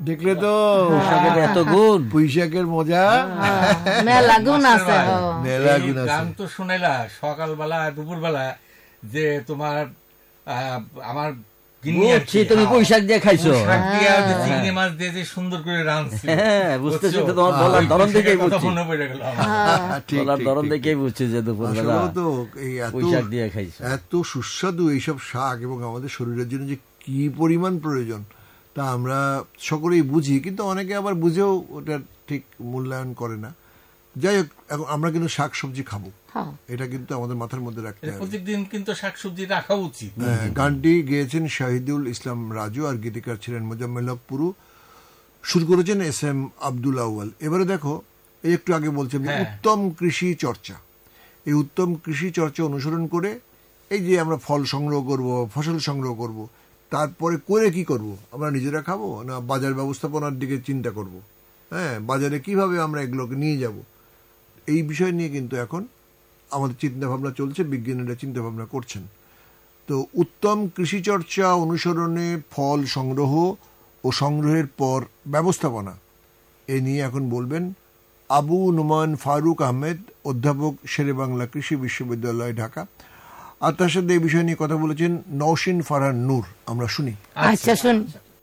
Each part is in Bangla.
দেখলে তো এত গুণ, পুঁইশাকের মজা, মেলা গুণ আছে। গান তো শুনেলা সকালবেলা দুপুরবেলা যে তোমার আমার তুমি পুঁইশাক দিয়ে খাইছো, চিংড়ি মাছ দিয়ে যে সুন্দর করে রাঁধছি, বুঝতেছি তো তোমার বলার ধরন দেখেই বুঝছি, বলার ধরন দেখেই বুঝছি যে দুপুরবেলা পুঁইশাক দিয়ে খাইছো। এত সুস্বাদু এইসব শাক এবং আমাদের শরীরের জন্য যে কি পরিমাণ প্রয়োজন তা আমরা সকলেই বুঝি, কিন্তু অনেকে আবার বুঝেও ওটা ঠিক মূল্যায়ন করে না। যাই হোক, এখন আমরা কিন্তু শাক সবজি খাবো, এটা কিন্তু আমাদের মাথার মধ্যে রাখতে হবে, প্রতিদিন কিন্তু শাকসবজি রাখা উচিত। গানটি গেয়েছেন শাহিদুল ইসলাম রাজু আর গীতিকার ছিলেন মোজাম্মেল হক পুরু, সুর করেছেন SM আব্দুল আউয়াল। এবারে দেখো, এই একটু আগে বলছেন উত্তম কৃষি চর্চা, এই উত্তম কৃষি চর্চা অনুসরণ করে এই যে আমরা ফল সংগ্রহ করব, ফসল সংগ্রহ করব, তারপরে করে কি করব, আমরা নিজেরা খাবো না বাজার ব্যবস্থাপনার দিকে চিন্তা করব, বাজারে কিভাবে আমরা এগুলোকে নিয়ে যাব, এই বিষয় নিয়ে কিন্তু এখন আমাদের চিন্তাভাবনা চলছে, বিজ্ঞানীরা চিন্তাভাবনা করছেন। তো উত্তম কৃষিচর্চা অনুসরণে ফল সংগ্রহ ও সংগ্রহের পর ব্যবস্থাপনা, এ নিয়ে এখন বলবেন আবু নোমান ফারুক আহমেদ, অধ্যাপক শেরেবাংলা কৃষি বিশ্ববিদ্যালয়, ঢাকা। আর তার সাথে এই বিষয় নিয়ে কথা বলেছেন নওশিন ফারহান নূর। আমরা শুনি। আচ্ছা, শুন।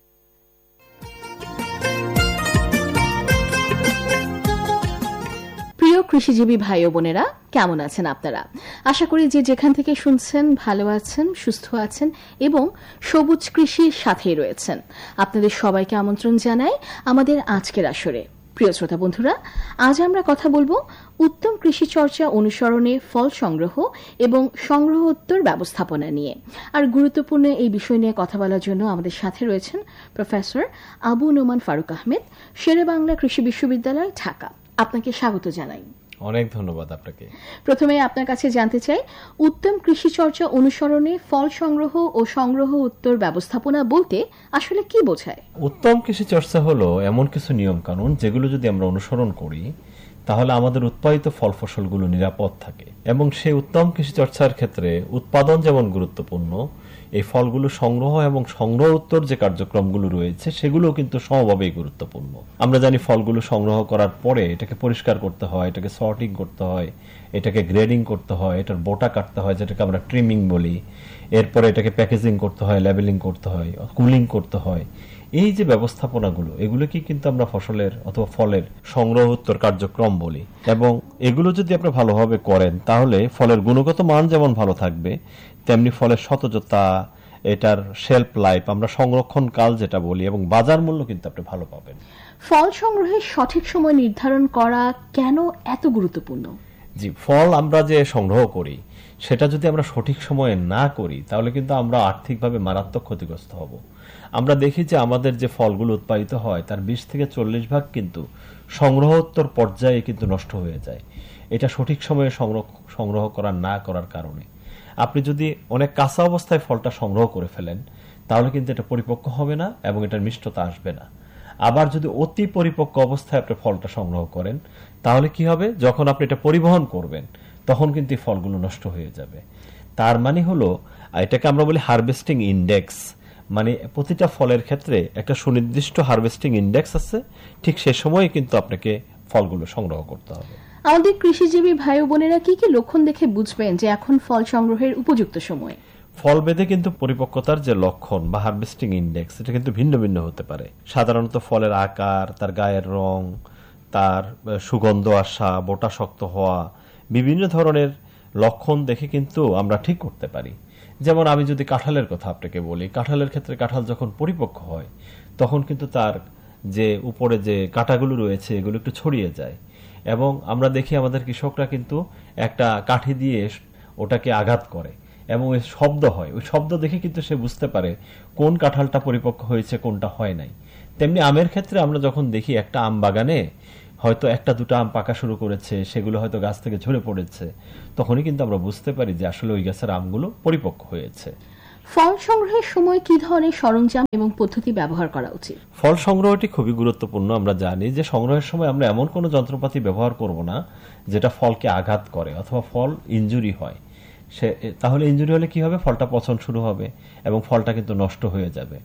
প্রিয় কৃষিজীবী ভাই ও বোনেরা, কেমন আছেন আপনারা? আশা করি যে যেখান থেকে শুনছেন ভালো আছেন, সুস্থ আছেন এবং সবুজ কৃষির সাথেই রয়েছেন। আপনাদের সবাইকে আমন্ত্রণ জানাই আমাদের আজকের আসরে। প্রিয় শ্রোতা বন্ধুরা, আজ আমরা কথা বলবো উত্তম কৃষি চর্চা অনুসরণে ফল সংগ্রহ এবং সংগ্রহোত্তর ব্যবস্থাপনা নিয়ে। আর গুরুত্বপূর্ণ এই বিষয় নিয়ে কথা বলার জন্য আমাদের সাথে রয়েছেন প্রফেসর আবু নোমান ফারুক আহমেদ, শেরেবাংলা কৃষি বিশ্ববিদ্যালয়, ঢাকা। আপনাকে স্বাগত জানাই। অনেক ধন্যবাদ আপনাকে। প্রথমে আপনার কাছে জানতে চাই, উত্তম কৃষি চর্চা অনুসরণে ফল সংগ্রহ ও সংগ্রহ উত্তর ব্যবস্থাপনা বলতে আসলে কি বোঝায়? উত্তম কৃষি চর্চা হলো এমন কিছু নিয়ম কানুন যেগুলো যদি আমরা অনুসরণ করি তাহলে আমাদের উৎপাদিত ফল ফসলগুলো নিরাপদ থাকে, এবং সেই উত্তম কৃষি চর্চার ক্ষেত্রে উৎপাদন যেমন গুরুত্বপূর্ণ, এই ফলগুলো সংগ্রহ এবং সংগ্রহ উত্তর যে কার্যক্রমগুলো রয়েছে সেগুলো কিন্তু সমভাবেই গুরুত্বপূর্ণ। আমরা জানি ফলগুলো সংগ্রহ করার পরে এটাকে পরিষ্কার করতে হয়, এটাকে সর্টিং করতে হয়, এটাকে গ্রেডিং করতে হয়, এটার বোটা কাটতে হয় যেটাকে আমরা ট্রিমিং বলি, এরপরে এটাকে প্যাকেজিং করতে হয়, লেবেলিং করতে হয়, কুলিং করতে হয়। এই যে ব্যবস্থাপনাগুলো, এগুলোকে কিন্তু আমরা ফসলের অথবা ফলের সংগ্রহ উত্তর কার্যক্রম বলি, এবং এগুলো যদি আপনি ভালোভাবে করেন তাহলে ফলের গুণগত মান যেমন ভালো থাকবে, তেমনি ফলের সতেজতা, এটার শেলফ লাইফ, আমরা সংরক্ষণ কাল যেটা বলি, এবং বাজার মূল্য কিন্তু আপনি ভালো পাবেন। ফল সংগ্রহের সঠিক সময় নির্ধারণ করা কেন এত গুরুত্বপূর্ণ? জি, ফল আমরা যে সংগ্রহ করি সেটা যদি আমরা সঠিক সময়ে না করি তাহলে কিন্তু আমরা আর্থিকভাবে মারাত্মক ক্ষতিগ্রস্ত হব। আমরা দেখি যে আমাদের যে ফলগুলো উৎপাদিত হয় তার 20 থেকে 40% কিন্তু সংগ্রহোত্তর পর্যায়ে কিন্তু নষ্ট হয়ে যায়। এটা সঠিক সময়ে সংগ্রহ করা না করার কারণে। আপনি যদি অনেক কাঁচা অবস্থায় ফলটা সংগ্রহ করে ফেলেন তাহলে কিন্তু এটা পরিপক্ক হবে না এবং এটার মিষ্টতা আসবে না। আবার যদি অতি পরিপক্ক অবস্থায় আপনি ফলটা সংগ্রহ করেন তাহলে কি হবে, যখন আপনি এটা পরিবহন করবেন তখন কিন্তু এই ফলগুলো নষ্ট হয়ে যাবে। তার মানে হলো, এটাকে আমরা বলি হারভেস্টিং ইন্ডেক্স, মানে প্রতিটা ফলের ক্ষেত্রে একটা সুনির্দিষ্ট হারভেস্টিং ইন্ডেক্স আছে, ঠিক সে সময়ে কিন্তু আপনাকে ফলগুলো সংগ্রহ করতে হবে। আমাদের কৃষিজীবী ভাই বোনেরা কি কি লক্ষণ দেখে বুঝবেন যে এখন ফল সংগ্রহের উপযুক্ত সময়? ফল ভেদে কিন্তু পরিপক্কতার যে লক্ষণ বা হারভেস্টিং ইন্ডেক্স এটা কিন্তু ভিন্ন ভিন্ন হতে পারে। সাধারণত ফলের আকার, তার গায়ের রং, তার সুগন্ধ আসা, বোটা শক্ত হওয়া, বিভিন্ন ধরনের লক্ষণ দেখে কিন্তু আমরা ঠিক করতে পারি। যেমন আমি যদি কাঁঠালের কথা আপনাকে বলি, কাঁঠালের ক্ষেত্রে কাঁঠাল যখন পরিপক্ক হয় তখন কিন্তু তার যে উপরে যে কাঁটাগুলো রয়েছে এগুলো একটু ছড়িয়ে যায়, এবং আমরা দেখি আমাদের কৃষকরা কিন্তু একটা কাঠি দিয়ে ওটাকে আঘাত করে এবং ওই শব্দ হয়, ওই শব্দ দেখে কিন্তু সে বুঝতে পারে কোন কাঁঠালটা পরিপক্ক হয়েছে কোনটা হয় নাই। তেমনি আমের ক্ষেত্রে আমরা যখন দেখি একটা আম বাগানে হয়তো একটা দুটো আম পাকা শুরু করেছে, সেগুলো হয়তো গাছ থেকে ঝরে পড়েছে, তখনই কিন্তু আমরা বুঝতে পারি যে আসলে ওই গাছের আমগুলো পরিপক্ক হয়েছে। ফল সংগ্রহের সময় কি ধরনের সরঞ্জাম এবং পদ্ধতি ব্যবহার করা উচিত? ফল সংগ্রহটি খুবই গুরুত্বপূর্ণ। আমরা জানি যে সংগ্রহের সময় আমরা এমন কোনো যন্ত্রপাতি ব্যবহার করব না যেটা ফলকে আঘাত করে অথবা ফল ইনজুরি হয়। তাহলে ইনজুরি হলে কি হবে, ফলটা পচন শুরু হবে এবং ফলটা কিন্তু নষ্ট হয়ে যাবে।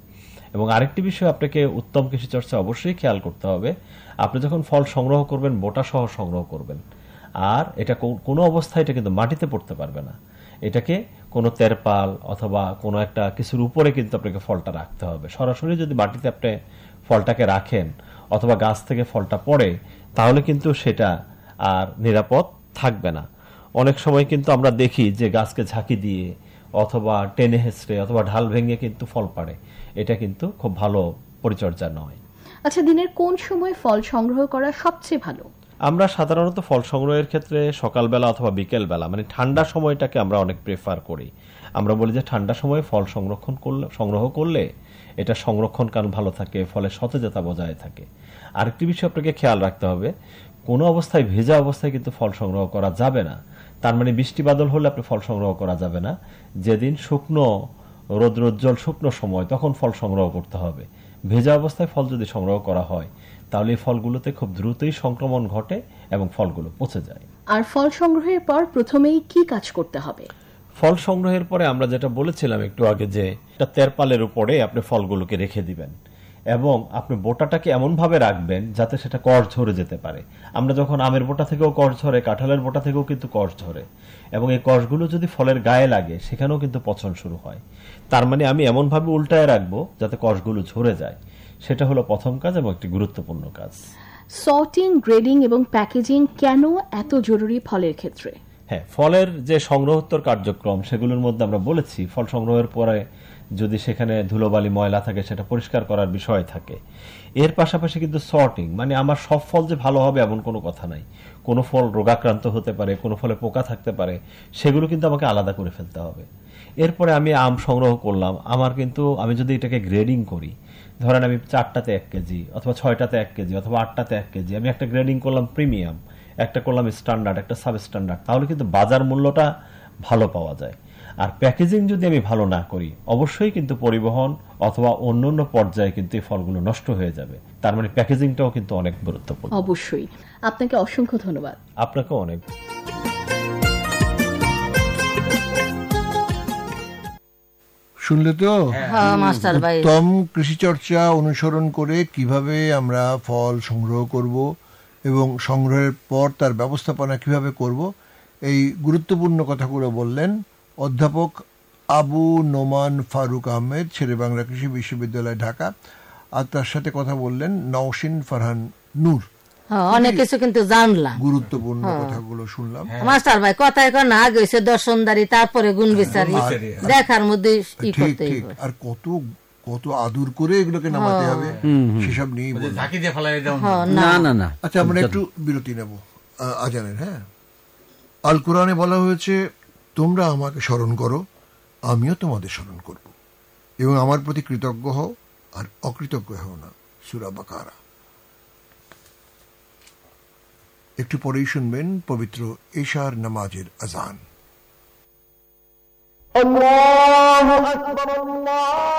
এবং আরেকটি বিষয় আপনাকে উত্তম কৃষি চর্চা অবশ্যই খেয়াল করতে হবে, আপনি যখন ফল সংগ্রহ করবেন বোটা সহ সংগ্রহ করবেন, আর এটা কোনো অবস্থায় এটা কিন্তু মাটিতে পড়তে পারবে না, এটাকে কোনো তেরপাল অথবা কোনো একটা কিছুর উপরে কিন্তু আপনাকে ফলটা রাখতে হবে। সরাসরি যদি মাটিতে আপনি ফলটাকে রাখেন অথবা গাছ থেকে ফলটা পড়ে, তাহলে কিন্তু সেটা আর নিরাপদ থাকবে না। অনেক সময় কিন্তু আমরা দেখি যে গাছকে ঝাঁকি দিয়ে অথবা টেনে হেঁচড়ে অথবা ঢাল ভেঙে কিন্তু ফল পাড়ে, এটা কিন্তু খুব ভালো পরিচর্যা নয়। আচ্ছা, দিনের কোন সময় ফল সংগ্রহ করা সবচেয়ে ভালো? আমরা সাধারণত ফল সংগ্রহের ক্ষেত্রে সকালবেলা অথবা বিকেলবেলা, মানে ঠান্ডা সময়টাকে আমরা অনেক প্রেফার করি। আমরা বলি যে ঠান্ডা সময়ে ফল সংগ্রহ করলে এটা সংরক্ষণ কারণ ভালো থাকে, ফলে সতেজতা বজায় থাকে। আরেকটি বিষয় আপনাকে খেয়াল রাখতে হবে, কোনো অবস্থায় ভেজা অবস্থায় কিন্তু ফল সংগ্রহ করা যাবে না। তার মানে বৃষ্টি বাদল হলে আপনি ফল সংগ্রহ করা যাবে না। যেদিন শুকনো রৌদ্রোজ্জ্বল শুকনো সময় তখন ফল সংগ্রহ করতে হবে। ভেজা অবস্থায় ফল যদি সংগ্রহ করা হয় তাহলে এই ফলগুলোতে খুব দ্রুতই সংক্রমণ ঘটে এবং ফলগুলো পচে যায়। আর ফল সংগ্রহের পর প্রথমেই কি কাজ করতে হবে? ফল সংগ্রহের পরে আমরা যেটা বলেছিলাম একটু আগে, যে একটা তেরপালের উপরে আপনি ফলগুলোকে রেখে দিবেন এবং আপনি বোটাটাকে এমনভাবে রাখবেন যাতে সেটা কষ ঝরে যেতে পারে। আমরা যখন আমের বোটা থেকেও কষ ঝরে, কাঁঠালের বোটা থেকেও কিন্তু কষ ঝরে, এবং এই কষগুলো যদি ফলের গায়ে লাগে সেখানেও কিন্তু পচন শুরু হয়। তার মানে আমি এমনভাবে উল্টায় রাখবো যাতে কষগুলো ঝরে যায়। সেটা হলো প্রথম কাজ এবং একটি গুরুত্বপূর্ণ কাজ। সর্টিং, গ্রেডিং এবং প্যাকেজিং কেন এত জরুরি ফলের ক্ষেত্রে? হ্যাঁ, ফলের যে সংগ্রহোত্তর কার্যক্রম সেগুলোর মধ্যে আমরা বলেছি, ফল সংগ্রহের পরে যদি সেখানে ধুলোবালি ময়লা থাকে সেটা পরিষ্কার করার বিষয় থাকে। এর পাশাপাশি কিন্তু সর্টিং, মানে আমার সব ফল যে ভালো হবে এমন কোনো কথা নাই। কোনো ফল রোগাক্রান্ত হতে পারে, কোনো ফলে পোকা থাকতে পারে, সেগুলো কিন্তু আমাকে আলাদা করে ফেলতে হবে। এরপরে আমি আম সংগ্রহ করলাম, আমি যদি এটাকে গ্রেডিং করি, ধরেন আমি 4টাতে 1 কেজি অথবা 6টাতে 1 কেজি অথবা 8টাতে 1 কেজি, আমি একটা গ্রেডিং করলাম প্রিমিয়াম, একটা করলাম স্ট্যান্ডার্ড, একটা সাব স্ট্যান্ডার্ড, তাহলে কিন্তু বাজার মূল্যটা ভালো পাওয়া যায়। আর প্যাকেজিং যদি আমি ভালো না করি, অবশ্যই কিন্তু পরিবহন অথবা অন্যান্য পর্যায়ে কিন্তু এই ফলগুলো নষ্ট হয়ে যাবে। তার মানে প্যাকেজিংটাও কিন্তু অনেক গুরুত্বপূর্ণ। অবশ্যই। আপনাকে অসংখ্য ধন্যবাদ। আপনাকে অনেক। শুনলে তো উত্তম কৃষিচর্চা অনুসরণ করে কিভাবে আমরা ফল সংগ্রহ করব এবং সংগ্রহের পর তার ব্যবস্থাপনা কিভাবে করব, এই গুরুত্বপূর্ণ কথাগুলো বললেন অধ্যাপক আবু নোমান ফারুক আহমেদ, শেরেবাংলা কৃষি বিশ্ববিদ্যালয়, ঢাকা। আর তার সাথে কথা বললেন নওশিন ফারহান নূর। অনেক কিছু কিন্তু জানলাম, গুরুত্বপূর্ণ কথাগুলো শুনলাম। মাস্টার ভাই কথায় কর না, আগে হয়েছে দর্শনদারি, তারপরে গুণ বিচারি, দেখার মধ্যে আর কত কত আদর করে এগুলোকে নামাতে হবে সেসব নিয়ে আচ্ছা, আমরা একটু বিরতি নেব আজানের। হ্যাঁ, আল কোরআনে বলা হয়েছে, তোমরা আমাকে স্মরণ করো, আমিও তোমাদের স্মরণ করব, এবং আমার প্রতি কৃতজ্ঞ হও আর অকৃতজ্ঞ হও না। সূরা বাকারা। একটু পরেই শুনবেন পবিত্র এশার নামাজের আযান। আল্লাহু আকবার, আল্লাহ